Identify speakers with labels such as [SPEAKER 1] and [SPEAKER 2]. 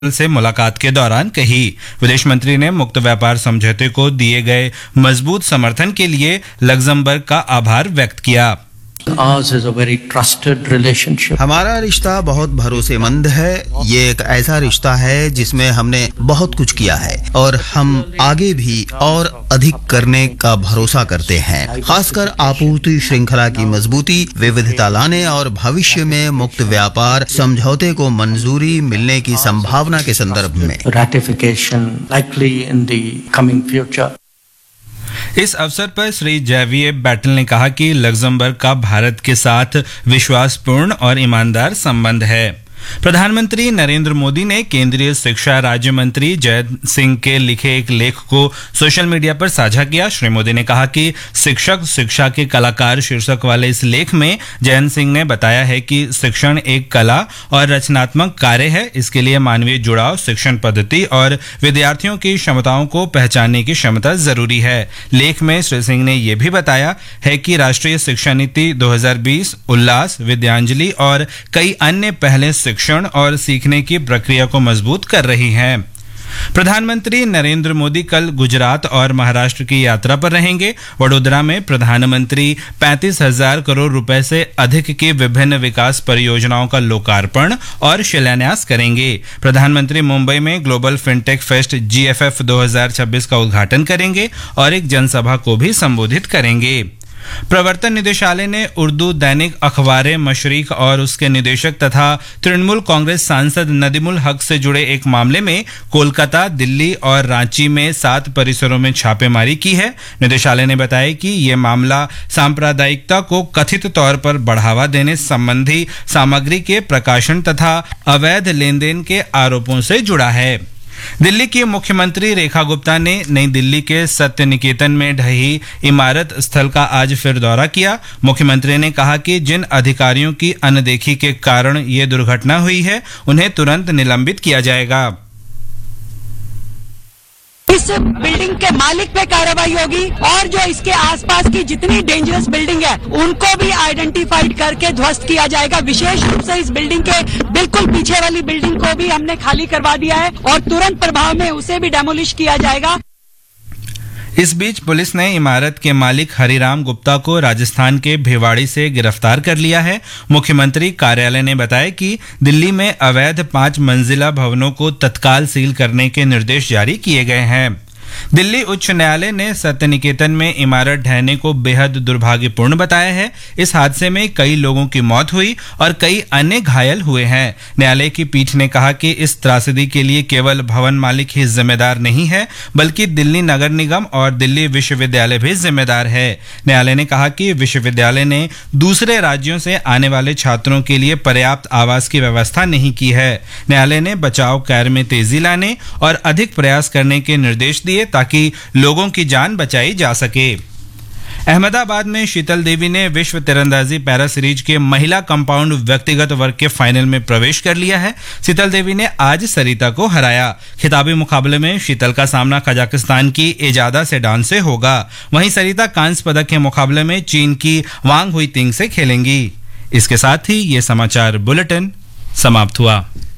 [SPEAKER 1] से मुलाकात के दौरान कही। विदेश मंत्री ने मुक्त व्यापार समझौते को दिए गए मजबूत समर्थन के लिए लग्जमबर्ग का आभार व्यक्त किया।
[SPEAKER 2] Ours is a very trusted relationship.
[SPEAKER 3] हमारा रिश्ता बहुत भरोसेमंद है। ये एक ऐसा रिश्ता है जिसमें हमने बहुत कुछ किया है और हम आगे भी और अधिक करने का भरोसा करते हैं, खासकर आपूर्ति श्रृंखला की मजबूती, विविधता लाने और भविष्य में मुक्त व्यापार समझौते को मंजूरी मिलने की संभावना के संदर्भ में।
[SPEAKER 2] Ratification likely in the coming future.
[SPEAKER 1] इस अवसर पर श्री जैवियर बैटल ने कहा कि लग्जमबर्ग का भारत के साथ विश्वासपूर्ण और ईमानदार संबंध है। प्रधानमंत्री नरेंद्र मोदी ने केंद्रीय शिक्षा राज्य मंत्री जयंत सिंह के लिखे एक लेख को सोशल मीडिया पर साझा किया। श्री मोदी ने कहा कि शिक्षक शिक्षा के कलाकार शीर्षक वाले इस लेख में जयंत सिंह ने बताया है कि शिक्षण एक कला और रचनात्मक कार्य है। इसके लिए मानवीय जुड़ाव, शिक्षण पद्धति और विद्यार्थियों की क्षमताओं को पहचानने की क्षमता जरूरी है। लेख में श्री सिंह ने यह भी बताया है कि राष्ट्रीय शिक्षा नीति 2020 उल्लास, विद्यांजलि और कई अन्य पहले शिक्षण और सीखने की प्रक्रिया को मजबूत कर रही हैं। प्रधानमंत्री नरेंद्र मोदी कल गुजरात और महाराष्ट्र की यात्रा पर रहेंगे। वडोदरा में प्रधानमंत्री 35,000 करोड़ रुपए से अधिक की विभिन्न विकास परियोजनाओं का लोकार्पण और शिलान्यास करेंगे। प्रधानमंत्री मुंबई में ग्लोबल फिनटेक फेस्ट GFF 2026 का उद्घाटन करेंगे और एक जनसभा को भी संबोधित करेंगे। प्रवर्तन निदेशालय ने उर्दू दैनिक अखबार मशरिक और उसके निदेशक तथा तृणमूल कांग्रेस सांसद नदीमुल हक से जुड़े एक मामले में कोलकाता, दिल्ली और रांची में 7 परिसरों में छापेमारी की है। निदेशालय ने बताया कि यह मामला सांप्रदायिकता को कथित तौर पर बढ़ावा देने संबंधी सामग्री के प्रकाशन तथा अवैध लेन देन के आरोपों से जुड़ा है। दिल्ली की मुख्यमंत्री रेखा गुप्ता ने नई दिल्ली के सत्य निकेतन में ढही इमारत स्थल का आज फिर दौरा किया। मुख्यमंत्री ने कहा कि जिन अधिकारियों की अनदेखी के कारण ये दुर्घटना हुई है उन्हें तुरंत निलंबित किया जाएगा।
[SPEAKER 4] इस बिल्डिंग के मालिक पे कार्रवाई होगी और जो इसके आसपास की जितनी डेंजरस बिल्डिंग है उनको भी आइडेंटिफाइड करके ध्वस्त किया जाएगा। विशेष रूप से इस बिल्डिंग के बिल्कुल पीछे वाली बिल्डिंग को भी हमने खाली करवा दिया है और तुरंत प्रभाव में उसे भी डेमोलिश किया जाएगा।
[SPEAKER 1] इस बीच पुलिस ने इमारत के मालिक हरिराम गुप्ता को राजस्थान के भिवाड़ी से गिरफ्तार कर लिया है। मुख्यमंत्री कार्यालय ने बताया कि दिल्ली में अवैध 5 मंजिला भवनों को तत्काल सील करने के निर्देश जारी किए गए हैं। दिल्ली उच्च न्यायालय ने सत्य निकेतन में इमारत ढहने को बेहद दुर्भाग्यपूर्ण बताया है। इस हादसे में कई लोगों की मौत हुई और कई अन्य घायल हुए हैं। न्यायालय की पीठ ने कहा कि इस त्रासदी के लिए केवल भवन मालिक ही जिम्मेदार नहीं है बल्कि दिल्ली नगर निगम और दिल्ली विश्वविद्यालय भी जिम्मेदार है। न्यायालय ने कहा कि विश्वविद्यालय ने दूसरे राज्यों से आने वाले छात्रों के लिए पर्याप्त आवास की व्यवस्था नहीं की है। न्यायालय ने बचाव कार्य में तेजी लाने और अधिक प्रयास करने के निर्देश दिए ताकि लोगों की जान बचाई जा सके। अहमदाबाद में शीतल देवी ने विश्व तीरंदाजी पैरा सीरीज के महिला कंपाउंड व्यक्तिगत वर्ग के फाइनल में प्रवेश कर लिया है। शीतल देवी ने आज सरिता को हराया। खिताबी मुकाबले में शीतल का सामना कजाकिस्तान की एजादा सेडान से होगा। वहीं सरिता कांस्य पदक के मुकाबले में चीन की वांग हुई तिंग से खेलेंगी। इसके साथ ही ये समाचार बुलेटिन समाप्त हुआ।